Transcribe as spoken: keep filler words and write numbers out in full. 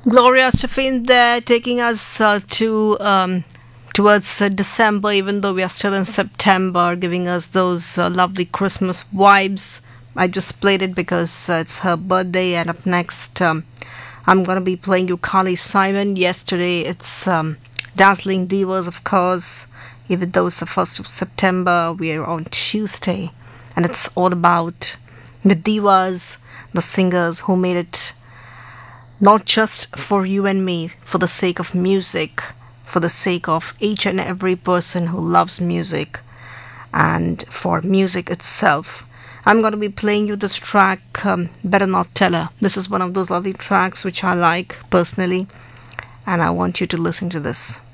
Gloria Stefan there, taking us uh, to um, towards uh, December, even though we are still in September, giving us those uh, lovely Christmas vibes. I just played it because uh, it's her birthday, and up next, um, I'm gonna be playing you Carly Simon. Yesterday, it's um, Dazzling Divas, of course. Even though it's the first of September, we are on Tuesday, and it's all about the divas, the singers who made it not just for you and me, for the sake of music, for the sake of each and every person who loves music, and for music itself. I'm going to be playing you this track, um, Better Not Tell Her. This is one of those lovely tracks which I like personally, and I want you to listen to this.